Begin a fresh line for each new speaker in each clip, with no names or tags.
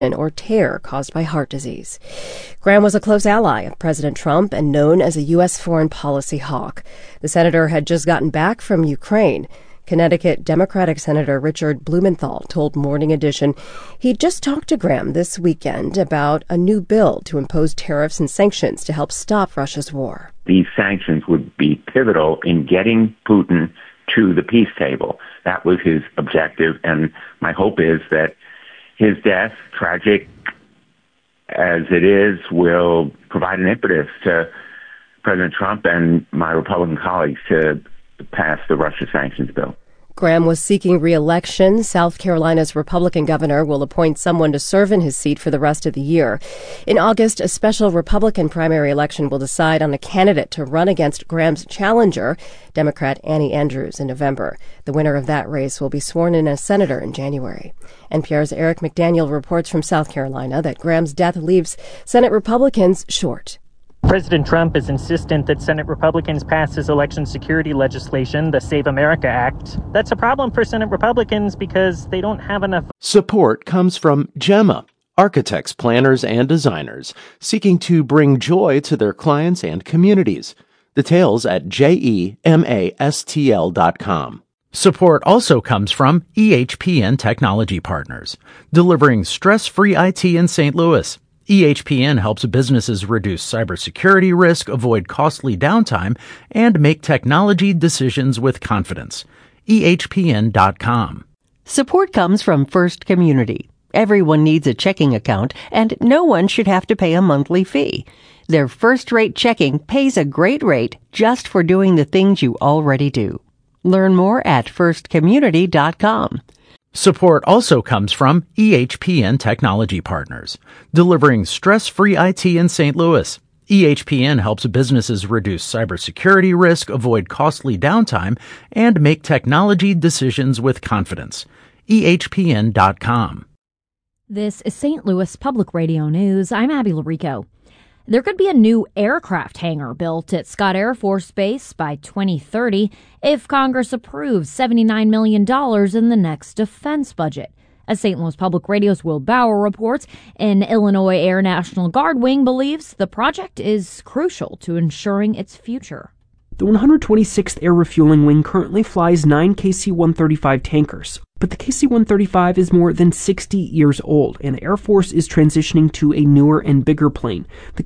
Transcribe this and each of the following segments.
or tear caused by heart disease. Graham was a close ally of President Trump and known as a U.S. foreign policy hawk. The senator had just gotten back from Ukraine. Connecticut Democratic Senator Richard Blumenthal told Morning Edition he'd just talked to Graham this weekend about a new bill to impose tariffs and sanctions to help stop Russia's war.
These sanctions would be pivotal in getting Putin to the peace table. That was his objective, and my hope is that his death, tragic as it is, will provide an impetus to President Trump and my Republican colleagues to pass the Russia sanctions bill.
Graham was seeking re-election. South Carolina's Republican governor will appoint someone to serve in his seat for the rest of the year. In August, a special Republican primary election will decide on a candidate to run against Graham's challenger, Democrat Annie Andrews, in November. The winner of that race will be sworn in as senator in January. NPR's Eric McDaniel reports from South Carolina that Graham's death leaves Senate Republicans short.
President Trump is insistent that Senate Republicans pass his election security legislation, the Save America Act. That's a problem for Senate Republicans because they don't have enough.
Support comes from Gemma, architects, planners, and designers seeking to bring joy to their clients and communities. Details at gemastl.com.
Support also comes from EHPN Technology Partners, delivering stress-free IT in St. Louis. EHPN helps businesses reduce cybersecurity risk, avoid costly downtime, and make technology decisions with confidence. EHPN.com.
Support comes from First Community. Everyone needs a checking account, and no one should have to pay a monthly fee. Their first-rate checking pays a great rate just for doing the things you already do. Learn more at firstcommunity.com.
Support also comes from EHPN Technology Partners, delivering stress-free IT in St. Louis. EHPN helps businesses reduce cybersecurity risk, avoid costly downtime, and make technology decisions with confidence. EHPN.com.
This is St. Louis Public Radio News. I'm Abby Larico. There could be a new aircraft hangar built at Scott Air Force Base by 2030 if Congress approves $79 million in the next defense budget. As St. Louis Public Radio's Will Bauer reports, an Illinois Air National Guard wing believes the project is crucial to ensuring its future.
The 126th Air Refueling Wing currently flies 9 KC-135 tankers, but the KC-135 is more than 60 years old, and the Air Force is transitioning to a newer and bigger plane, the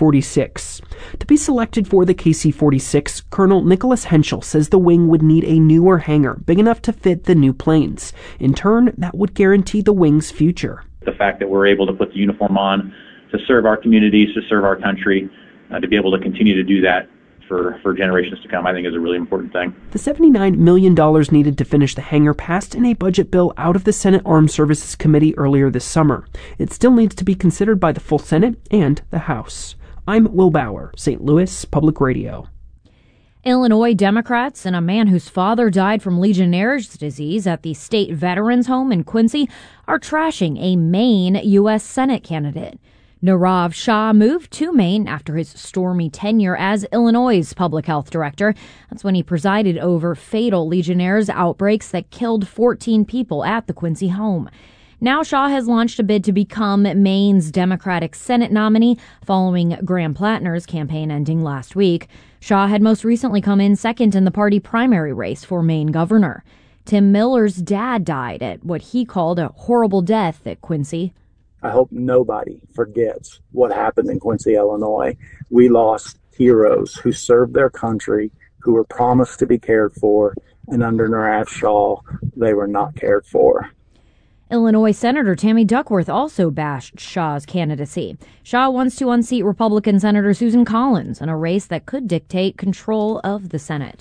KC-46. To be selected for the KC-46, Colonel Nicholas Henschel says the wing would need a newer hangar big enough to fit the new planes. In turn, that would guarantee the wing's future.
The fact that we're able to put the uniform on to serve our communities, to serve our country, to be able to continue to do that for generations to come, I think is a really important thing.
The $79 million needed to finish the hangar passed in a budget bill out of the Senate Armed Services Committee earlier this summer. It still needs to be considered by the full Senate and the House. I'm Will Bauer, St. Louis Public Radio.
Illinois Democrats and a man whose father died from Legionnaire's disease at the state veterans home in Quincy are trashing a Maine U.S. Senate candidate. Nirav Shah moved to Maine after his stormy tenure as Illinois' public health director. That's when he presided over fatal Legionnaire's outbreaks that killed 14 people at the Quincy home. Now Shah has launched a bid to become Maine's Democratic Senate nominee following Graham Plattner's campaign ending last week. Shah had most recently come in second in the party primary race for Maine governor. Tim Miller's dad died at what he called a horrible death at Quincy.
I hope nobody forgets what happened in Quincy, Illinois. We lost heroes who served their country, who were promised to be cared for, and under Nirav Shah, they were not cared for.
Illinois Senator Tammy Duckworth also bashed Shah's candidacy. Shah wants to unseat Republican Senator Susan Collins in a race that could dictate control of the Senate.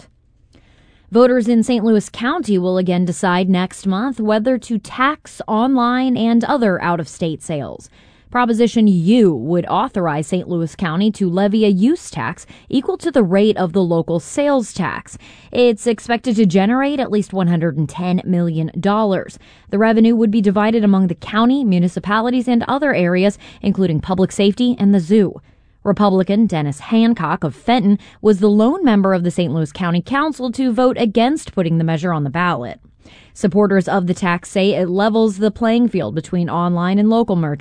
Voters in St. Louis County will again decide next month whether to tax online and other out-of-state sales. Proposition U would authorize St. Louis County to levy a use tax equal to the rate of the local sales tax. It's expected to generate at least $110 million. The revenue would be divided among the county, municipalities, and other areas, including public safety and the zoo. Republican Dennis Hancock of Fenton was the lone member of the St. Louis County Council to vote against putting the measure on the ballot. Supporters of the tax say it levels the playing field between online and local merchants.